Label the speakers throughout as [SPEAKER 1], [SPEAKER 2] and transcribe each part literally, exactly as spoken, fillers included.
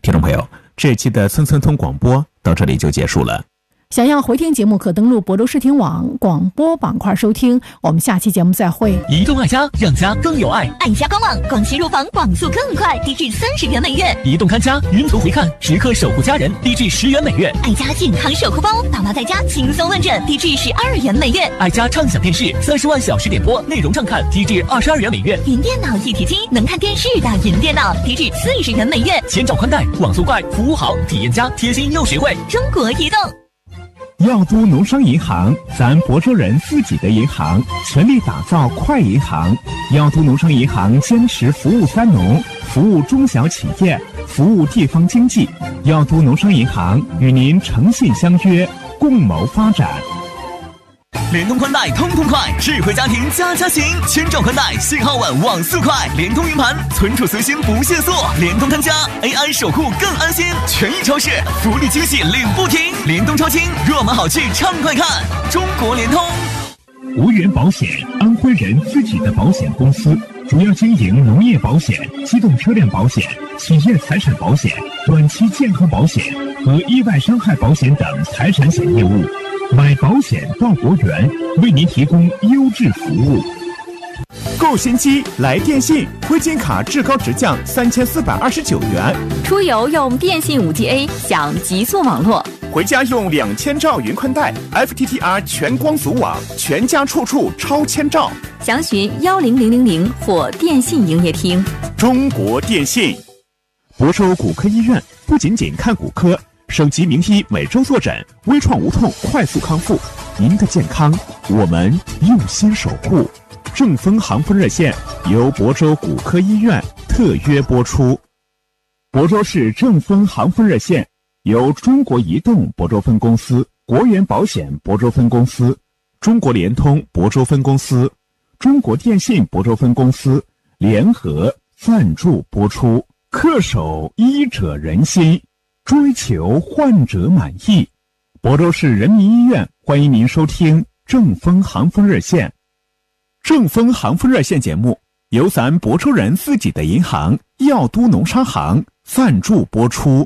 [SPEAKER 1] 听众朋友，这期的村村通广播到这里就结束了。
[SPEAKER 2] 想要回听节目，可登录亳州视听网广播板块收听。我们下期节目再会。
[SPEAKER 3] 移动爱家，让家更有爱。
[SPEAKER 4] 爱家官网广西入房网速更快，低至三十元每月。
[SPEAKER 3] 移动看家，云图回看，时刻守护家人，低至十元每月。
[SPEAKER 4] 爱家健康守护包，爸妈在家轻松问诊，低至十二元每月。
[SPEAKER 3] 爱家畅享电视，三十万小时点播，内容畅看，低至二十二元每月。
[SPEAKER 4] 云电脑一体机，能看电视的云电脑，低至四十元每月。
[SPEAKER 3] 千兆宽带，网速快，服务好，体验佳，贴心又实惠。
[SPEAKER 4] 中国移动。
[SPEAKER 1] 耀都农商银行，咱亳州人自己的银行，全力打造快银行。耀都农商银行坚持服务三农，服务中小企业，服务地方经济。耀都农商银行与您诚信相约，共谋发展。
[SPEAKER 3] 联通宽带通通快，智慧家庭家家行，千兆宽带，信号稳，网速快，联通云盘，存储随心不限速，联通看家 A I 守护更安心，权益超市福利惊喜领不停，联通超轻，若买好去畅快看，中国联通。
[SPEAKER 1] 无源保险，安徽人自己的保险公司，主要经营农业保险、机动车辆保险、企业财产保险、短期健康保险和意外伤害保险等财产险业务。买保险到国源，为您提供优质服务。购新机来电信，汇金卡至高直降三千四百二十九元。
[SPEAKER 5] 出游用电信 五 G A 享极速网络，
[SPEAKER 1] 回家用两千兆云宽带 F T T R 全光组网，全家处处超千兆。
[SPEAKER 5] 详询幺零零零零或电信营业厅。
[SPEAKER 1] 中国电信。亳州骨科医院不仅仅看骨科，省级名医每周坐诊，微创无痛快速康复。您的健康，我们用心守护。正风航风热线由亳州骨科医院特约播出。亳州市正风航风热线由中国移动亳州分公司、国源保险亳州分公司、中国联通亳州分公司、中国电信亳州分公司联合赞助播出。恪守医者仁心，追求患者满意。亳州市人民医院欢迎您收听正风航风热线。正风航风热线节目由咱亳州人自己的银行耀都农商行赞助播出。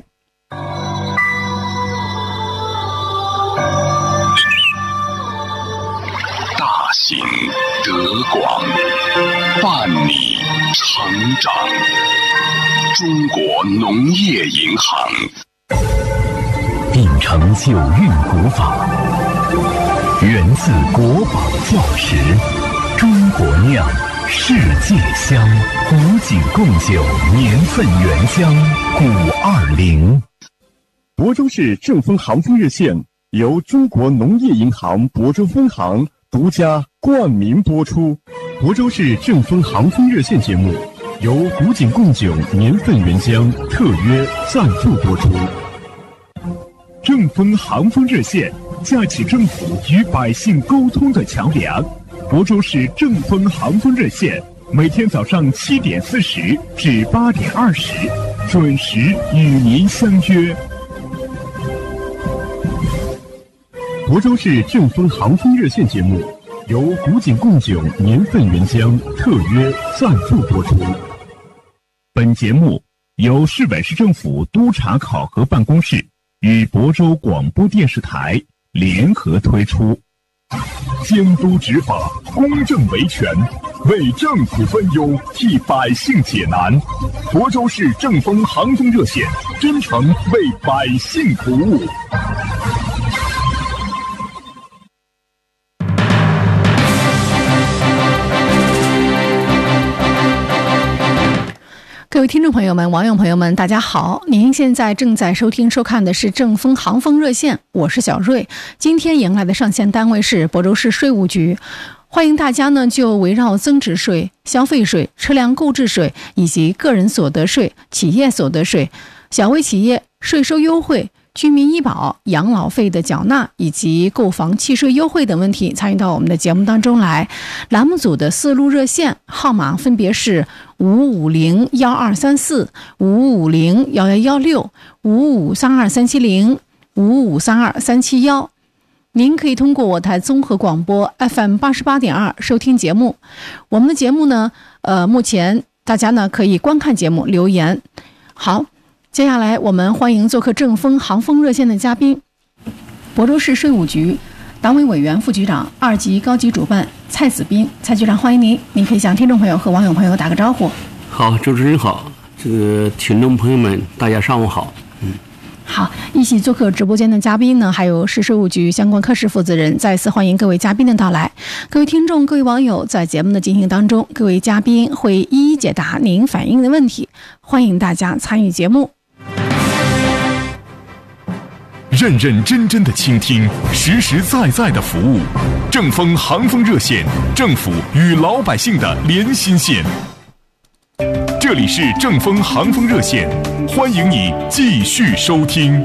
[SPEAKER 6] 大行德广，伴你成长。中国农业银行
[SPEAKER 7] 秉承九韵古法，源自国宝教识，中国酿，世界香，古井贡酒，年份原香，古二零。
[SPEAKER 8] 亳州市正风航风热线由中国农业银行亳州分行独家冠名播出。亳州市正风航风热线节目由古井贡酒年份原香特约赞助播出。正风航风热线架起政府与百姓沟通的桥梁。亳州市正风航风热线每天早上七点四十至八点二十准时与您相约。亳州市正风航风热线节目由古井贡酒年份原香特约赞助播出。本节目由市委市政府督查考核办公室与亳州广播电视台联合推出。监督执法，公正维权，为政府分忧，替百姓解难。亳州市正风航风热线真诚为百姓服务。
[SPEAKER 2] 各位听众朋友们、网友朋友们，大家好！您现在正在收听、收看的是正风航风热线，我是小瑞。今天迎来的上线单位是亳州市税务局，欢迎大家呢就围绕增值税、消费税、车辆购置税以及个人所得税、企业所得税、小微企业税收优惠、居民医保、养老费的缴纳以及购房契税优惠等问题参与到我们的节目当中来。栏目组的四路热线号码分别是五五零幺二三四、五五零幺幺幺六、五五三二三七零、五五三二三七幺。您可以通过我台综合广播 F M 八十八点二收听节目。我们的节目呢，呃，目前大家呢可以观看节目、留言。好。 接下来我们欢迎做客正风航风热线的嘉宾，亳州市税务局党委委员、副局长、二级高级主办蔡子斌。蔡局长，欢迎您，您可以向听众朋友和网友朋友打个招呼。
[SPEAKER 9] 好，主持人好，这个听众朋友们，大家上午好。嗯，
[SPEAKER 2] 好，一起做客直播间的嘉宾呢，还有市税务局相关科室负责人，再次欢迎各位嘉宾的到来。各位听众、各位网友，在节目的进行当中，各位嘉宾会一一解答您反映的问题，欢迎大家参与节目。
[SPEAKER 1] 认认真真的倾听，实实在在的服务。正风航风热线，政府与老百姓的连心线。这里是正风航风热线，欢迎你继续收听。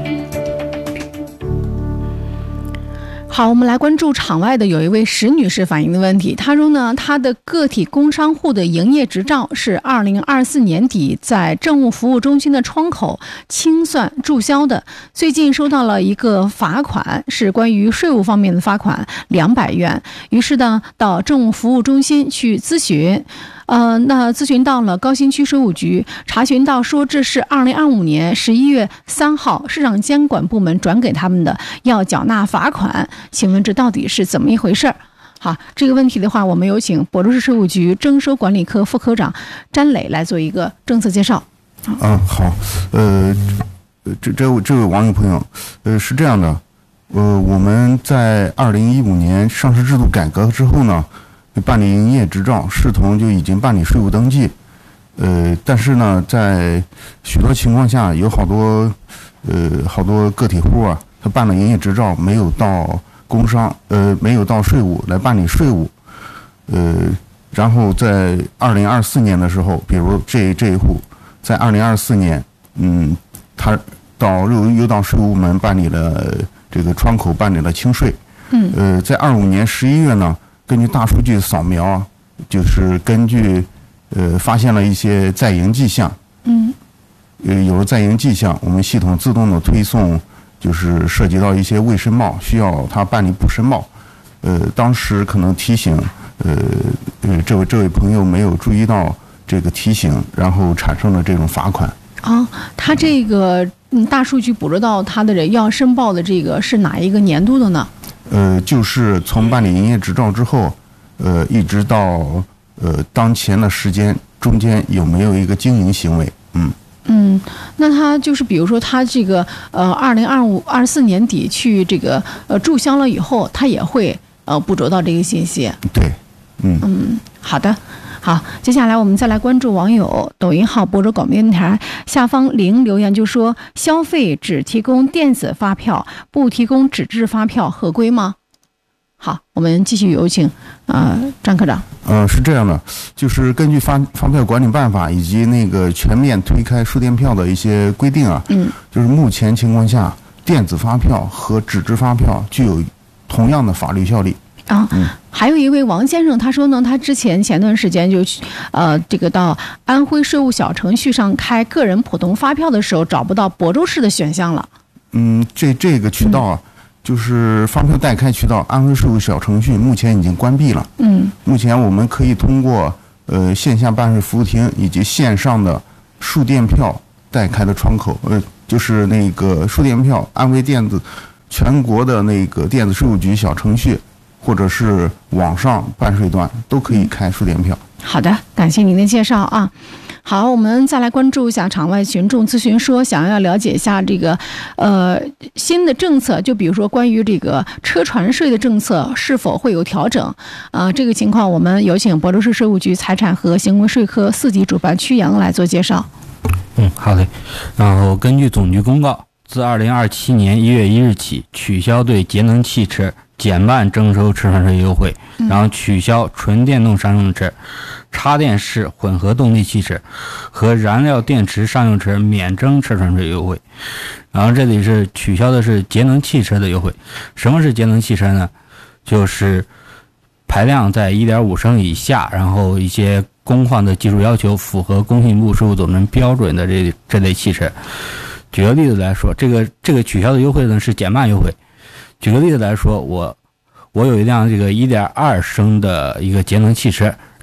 [SPEAKER 2] 好，我们来关注场外的有一位石女士反映的问题。她说呢，她的个体工商户的营业执照是二零二四年底在政务服务中心的窗口清算注销的，最近收到了一个罚款，是关于税务方面的罚款两百元，于是呢到政务服务中心去咨询。呃，那咨询到了高新区税务局，查询到说这是二零二五年十一月三号市场监管部门转给他们的，要缴纳罚款。请问这到底是怎么一回事儿？好，这个问题的话，我们有请亳州市税务局征收管理科副科长詹磊来做一个政策介绍。
[SPEAKER 10] 嗯，好，呃，这这位这位网友朋友，呃，是这样的，呃，我们在二零一五年上市制度改革之后呢，办理营业执照视同就已经办理税务登记，呃，但是呢，在许多情况下，有好多呃好多个体户啊，他办了营业执照，没有到工商，呃，没有到税务来办理税务，呃，然后在二零二四年的时候，比如这这一户，在二零二四年，嗯，他到又又到税务门办理了这个窗口办理了清税，嗯，呃，在二五年十一月呢。根据大数据扫描啊，就是根据呃发现了一些在营迹象，嗯，呃有了在营迹象，我们系统自动的推送，就是涉及到一些未申报，需要他办理补申报。呃，当时可能提醒，呃呃这位这位朋友没有注意到这个提醒，然后产生了这种罚款。
[SPEAKER 2] 哦，他这个嗯大数据捕捉到他的人要申报的这个是哪一个年度的呢？
[SPEAKER 10] 呃，就是从办理营业执照之后，呃，一直到呃当前的时间中间有没有一个经营行为？嗯
[SPEAKER 2] 嗯，那他就是比如说他这个呃二零二五二四年底去这个呃注销了以后，他也会呃捕捉到这个信息。
[SPEAKER 10] 对，嗯
[SPEAKER 2] 嗯，好的。好，接下来我们再来关注网友抖音号亳州广播电台下方零留言，就说消费只提供电子发票，不提供纸质发票合规吗？好，我们继续有请呃张科长。
[SPEAKER 10] 呃，是这样的，就是根据发发票管理办法以及那个全面推开数电票的一些规定啊，嗯，就是目前情况下，电子发票和纸质发票具有同样的法律效力。
[SPEAKER 2] 啊，嗯，还有一位王先生，他说呢，他之前前段时间就，呃，这个到安徽税务小程序上开个人普通发票的时候，找不到亳州市的选项了。
[SPEAKER 10] 嗯，这这个渠道啊，嗯、就是发票代开渠道，安徽税务小程序目前已经关闭了。嗯，目前我们可以通过呃线下办税服务厅以及线上的数电票代开的窗口，呃，就是那个数电票，安徽电子全国的那个电子税务局小程序。或者是网上办税端都可以开数电票。
[SPEAKER 2] 好的，感谢您的介绍啊。好，我们再来关注一下场外群众咨询说，想要了解一下这个呃新的政策，就比如说关于这个车船税的政策是否会有调整啊、呃？这个情况我们有请亳州市税务局财产和行为税科四级主办曲阳来做介绍。
[SPEAKER 9] 嗯，好的。然后根据总局公告，自二零二七年一月一日起，取消对节能汽车减半征收车船税优惠，然后取消纯电动商用车、插电式混合动力汽车和燃料电池商用车免征车船税优惠。然后这里是取消的是节能汽车的优惠。什么是节能汽车呢？就是排量在 一点五 升以下，然后一些工况的技术要求符合工信部税务总成标准的这这类汽车。举个例子来说，这个这个取消的优惠呢是减半优惠。举个例子来说，我我有一辆这个 一点二 升的一个节能汽车，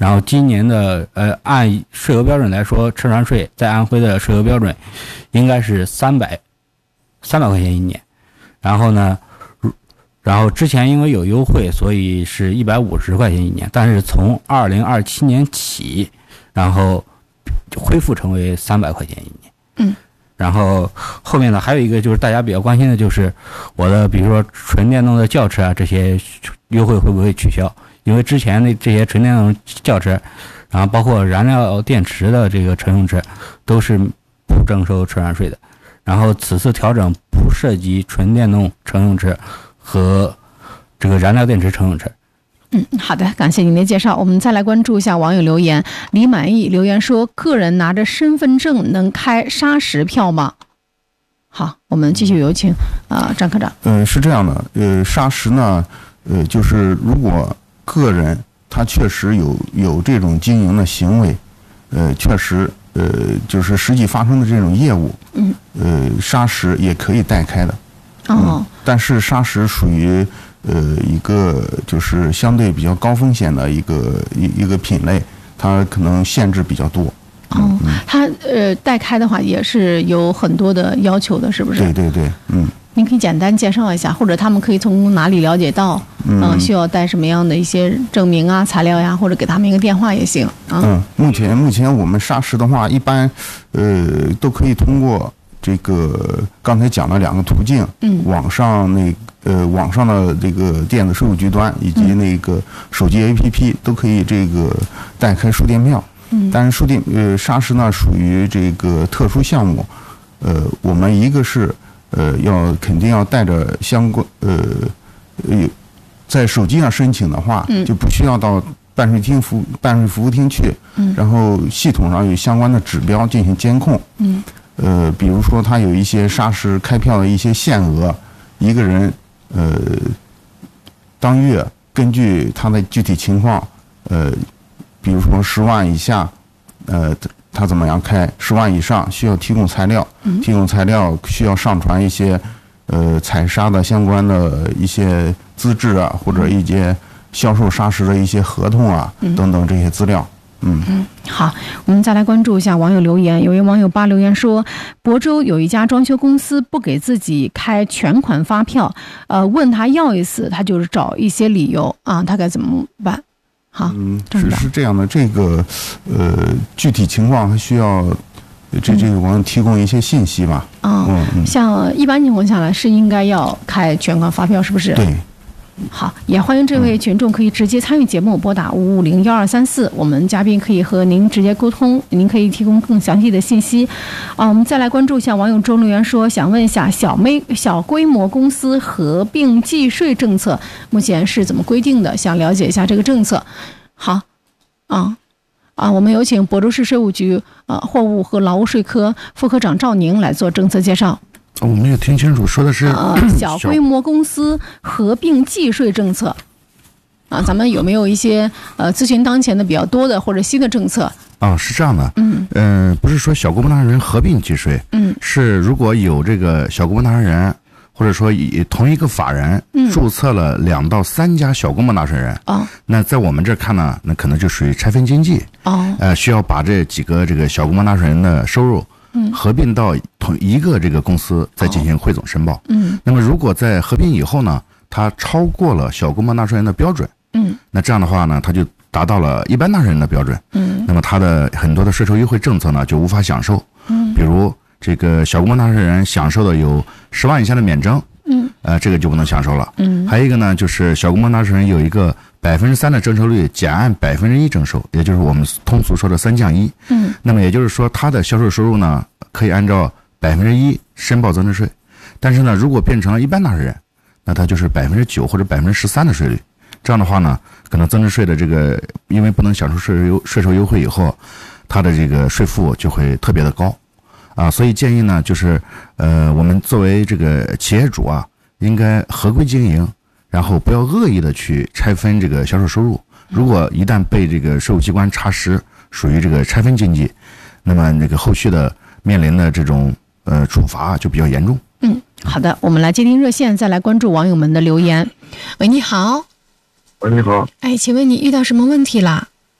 [SPEAKER 9] 然后今年的呃按税额标准来说，车船税在安徽的税额标准应该是三百三百块钱一年。然后呢，然后之前因为有优惠，所以是一百五十块钱一年，但是从二零二七年起，然后恢复成为三百块钱一年。
[SPEAKER 2] 嗯。
[SPEAKER 9] 然后后面呢，还有一个就是大家比较关心的就是我的，比如说纯电动的轿车啊，这些优惠会不会取消？因为之前的这些纯电动轿车，然后包括燃料电池的这个乘用车，都是不征收车船税的。然后此次调整不涉及纯电动乘用车和这个燃料电池乘用车。
[SPEAKER 2] 嗯，好的，感谢您的介绍。我们再来关注一下网友留言。李满意留言说：“个人拿着身份证能开砂石票吗？”好，我们继续有请啊、呃、张科长。
[SPEAKER 10] 呃，是这样的，呃，砂石呢，呃，就是如果个人他确实有有这种经营的行为，呃，确实呃就是实际发生的这种业务，
[SPEAKER 2] 嗯，
[SPEAKER 10] 呃，砂石也可以代开的。
[SPEAKER 2] 哦、
[SPEAKER 10] 嗯，但是砂石属于。呃，一个就是相对比较高风险的一个一一个品类，它可能限制比较多。
[SPEAKER 2] 哦，嗯、它呃代开的话也是有很多的要求的，是不是？
[SPEAKER 10] 对对对，嗯。
[SPEAKER 2] 您可以简单介绍一下，或者他们可以从哪里了解到，嗯、呃，需要带什么样的一些证明啊、材料呀，或者给他们一个电话也行啊。
[SPEAKER 10] 嗯，目前目前我们砂石的话，一般呃都可以通过这个刚才讲的两个途径，
[SPEAKER 2] 嗯，
[SPEAKER 10] 网上那。呃，网上的这个电子税务局端以及那个手机 A P P 都可以这个代开输电票。
[SPEAKER 2] 嗯，
[SPEAKER 10] 但是输电呃砂石呢属于这个特殊项目，呃，我们一个是呃要肯定要带着相关呃呃在手机上申请的话，
[SPEAKER 2] 嗯，
[SPEAKER 10] 就不需要到办税厅服办税服务厅去，
[SPEAKER 2] 嗯，
[SPEAKER 10] 然后系统上有相关的指标进行监控，
[SPEAKER 2] 嗯，
[SPEAKER 10] 呃，比如说它有一些砂石开票的一些限额，一个人。呃，当月根据他的具体情况，呃，比如说十万以下，呃，他怎么样开？十万以上需要提供材料，提供材料需要上传一些呃采砂的相关的一些资质啊，或者一些销售砂石的一些合同啊等等这些资料。嗯
[SPEAKER 2] 嗯，好，我们再来关注一下网友留言。有位网友八留言说，亳州有一家装修公司不给自己开全款发票，呃，问他要一次，他就是找一些理由啊，他该怎么办？好，
[SPEAKER 10] 嗯，是是这样的，这个呃具体情况还需要这这个网友提供一些信息吧。
[SPEAKER 2] 啊、嗯嗯，像一般情况下来是应该要开全款发票，是不是？
[SPEAKER 10] 对。
[SPEAKER 2] 好，也欢迎这位群众可以直接参与节目，拨打五五零幺二三四，我们嘉宾可以和您直接沟通，您可以提供更详细的信息。啊，我们再来关注一下网友周留言说，想问一下小微小规模公司合并计税政策目前是怎么规定的？想了解一下这个政策。好，啊啊，我们有请亳州市税务局呃货物和劳务税科副科长赵宁来做政策介绍。
[SPEAKER 11] 我没有听清楚，说的是、
[SPEAKER 2] 呃、小规模公司合并计税政策啊，咱们有没有一些呃咨询当前的比较多的或者新的政策？
[SPEAKER 11] 啊，是这样的，
[SPEAKER 2] 嗯，
[SPEAKER 11] 呃，不是说小规模纳税人合并计税，
[SPEAKER 2] 嗯，
[SPEAKER 11] 是如果有这个小规模纳税人，或者说以同一个法人注册了两到三家小规模纳税人，
[SPEAKER 2] 哦，
[SPEAKER 11] 那在我们这儿看呢，那可能就属于拆分经济，
[SPEAKER 2] 哦，
[SPEAKER 11] 呃，需要把这几个这个小规模纳税人的收入。
[SPEAKER 2] 嗯，
[SPEAKER 11] 合并到同一个这个公司再进行汇总申报。
[SPEAKER 2] 嗯，
[SPEAKER 11] 那么如果在合并以后呢，它超过了小规模纳税人的标准，
[SPEAKER 2] 嗯，
[SPEAKER 11] 那这样的话呢，它就达到了一般纳税人的标准。
[SPEAKER 2] 嗯，
[SPEAKER 11] 那么它的很多的税收优惠政策呢就无法享受。
[SPEAKER 2] 嗯，
[SPEAKER 11] 比如这个小规模纳税人享受的有十万以下的免征。
[SPEAKER 2] 嗯，
[SPEAKER 11] 呃，这个就不能享受了。
[SPEAKER 2] 嗯，
[SPEAKER 11] 还有一个呢，就是小规模纳税人有一个百分之三的征收率减按百分之一征收，也就是我们通俗说的三降一。
[SPEAKER 2] 嗯，
[SPEAKER 11] 那么也就是说，他的销售收入呢，可以按照百分之一申报增值税，但是呢，如果变成了一般纳税人，那他就是百分之九或者百分之十三的税率。这样的话呢，可能增值税的这个，因为不能享受税收优税收优惠以后，他的这个税负就会特别的高。啊，所以建议呢，就是呃，我们作为这个企业主啊，应该合规经营，然后不要恶意的去拆分这个销售收入。如果一旦被这个税务机关查实属于这个拆分经济，那么那个后续的面临的这种呃处罚就比较严重。
[SPEAKER 2] 嗯，好的，我们来接听热线，再来关注网友们的留言。喂，你好。
[SPEAKER 12] 喂，你好。
[SPEAKER 2] 哎，请问你遇到什么问题啦？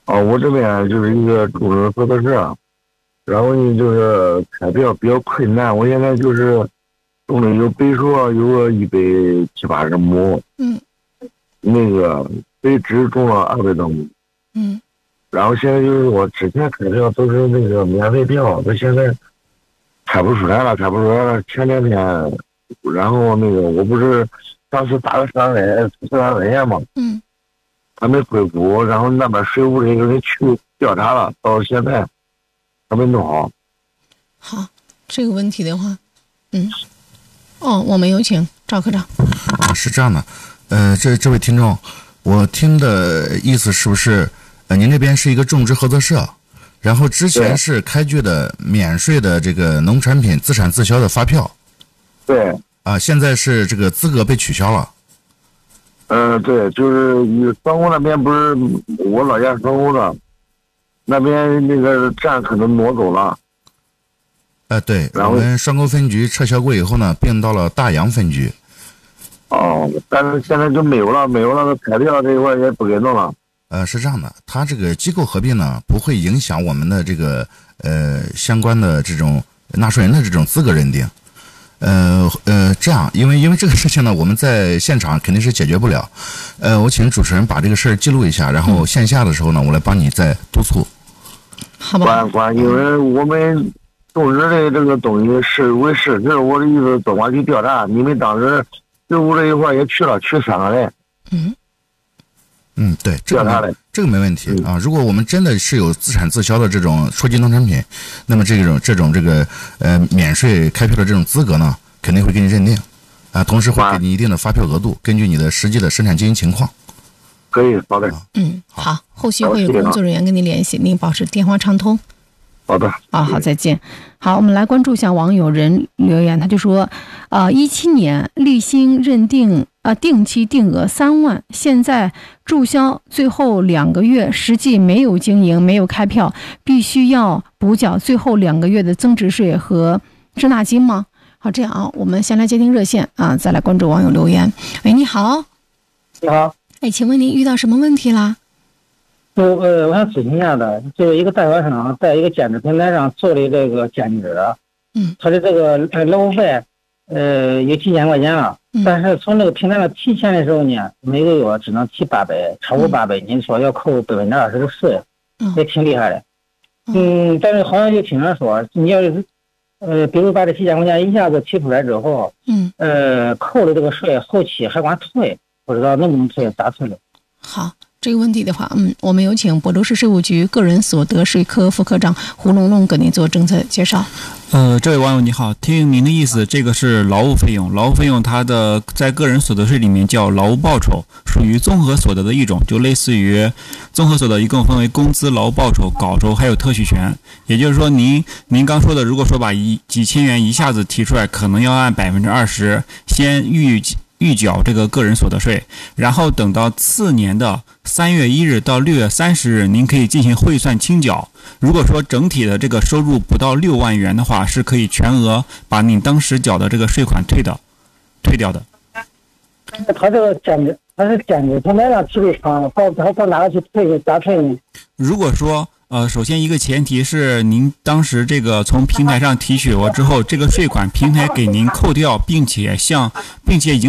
[SPEAKER 12] 哦，我这边就是一个中人合作社，然后呢就是开票比较困难，我现在就是种的有北树有个一百七八十亩，
[SPEAKER 2] 嗯，
[SPEAKER 12] 那个北枝种了二百多亩，
[SPEAKER 2] 嗯，
[SPEAKER 12] 然后现在就是我之前开票都是那个免费票，我现在开不出来了，开不出来了。前两天，然后那个我不是当时打了三文四万文件嘛，
[SPEAKER 2] 嗯。
[SPEAKER 12] 还没恢复，然后那边税务这个人去调查了，到现在还没弄好。
[SPEAKER 2] 好，这个问题的话，嗯，哦，我们有请赵科长。
[SPEAKER 11] 啊，是这样的，呃，这这位听众，我听的意思是不是，呃，您这边是一个种植合作社，然后之前是开具的免税的这个农产品自产自销的发票？
[SPEAKER 12] 对。
[SPEAKER 11] 啊，现在是这个资格被取消了。
[SPEAKER 12] 嗯、呃，对，就是双沟那边不是我老家双沟的，那边那个站可能挪走了。
[SPEAKER 11] 呃，对，我们双沟分局撤销过以后呢，并到了大洋分局。
[SPEAKER 12] 哦，但是现在就没有了，没有了，彩票这一块也不给弄了。
[SPEAKER 11] 呃，是这样的，它这个机构合并呢，不会影响我们的这个呃相关的这种纳税人的这种资格认定。呃呃，这样，因为因为这个事情呢，我们在现场肯定是解决不了。呃，我请主持人把这个事儿记录一下，然后线下的时候呢，我来帮你再督促。
[SPEAKER 2] 好吧。
[SPEAKER 12] 管管，因为我们种植的这个东西是为事实，我的意思，总管去调查。你们当时税务这一块也去了，去三个人。
[SPEAKER 2] 嗯。
[SPEAKER 11] 嗯，对，这个没这个没问题啊。如果我们真的是有自产自销的这种初级农产品，那么这种这种这个呃免税开票的这种资格呢，肯定会给你认定，啊，同时会给你一定的发票额度，根据你的实际的生产经营情况。
[SPEAKER 12] 可以，好的。
[SPEAKER 2] 嗯，好，后续会有工作人员跟你联系，您保持电话畅通。
[SPEAKER 12] 好的。
[SPEAKER 2] 啊，好，再见。好，我们来关注一下网友人留言，他就说，呃，一七年立新认定啊、呃、定期定额三万，现在注销最后两个月实际没有经营，没有开票，必须要补缴最后两个月的增值税和滞纳金吗？好，这样啊，我们先来接听热线啊，再来关注网友留言。喂，你好。
[SPEAKER 13] 你好。
[SPEAKER 2] 哎，请问您遇到什么问题啦？
[SPEAKER 13] 就呃，我想咨询一下的，就是一个代销商在一个兼职平台上做的这个兼职，
[SPEAKER 2] 嗯，
[SPEAKER 13] 他的这个呃劳务费，呃，有几千块钱了，
[SPEAKER 2] 嗯、
[SPEAKER 13] 但是从这个平台上提钱的时候呢，每个月只能提八百，超过八百，您说要扣百分之二十的税，
[SPEAKER 2] 嗯，
[SPEAKER 13] 也挺厉害的，嗯，但是好像就听人说，你要是呃，比如把这几千块钱一下子提出来之后，
[SPEAKER 2] 嗯，
[SPEAKER 13] 呃，扣了这个税，后期还管退，不知道能不能退，咋退了？
[SPEAKER 2] 好。这个问题的话，嗯，我们有请亳州市税务局个人所得税科副科长胡龙龙给您做政策介绍。
[SPEAKER 14] 呃，这位网友你好，听您的意思，这个是劳务费用，劳务费用它的在个人所得税里面叫劳务报酬，属于综合所得的一种，就类似于综合所得一共分为工资、劳务报酬、稿酬还有特许权。也就是说，您您刚说的，如果说把一几千元一下子提出来，可能要按百分之二十先预预缴这个个人所得税，然后等到次年的三月一日到六月三十日，您可以进行汇算清缴。如果说整体的这个收入不到六万元的话，是可以全额把您当时缴的这个税款退的，退掉的。
[SPEAKER 13] 他这个兼职，他是兼职，他哪样提的成？到他到哪个去退？咋退呢？
[SPEAKER 14] 如果说呃，首先一个前提是您当时这个从平台上提取过之后，这个税款平台给您扣掉，并且向并且已经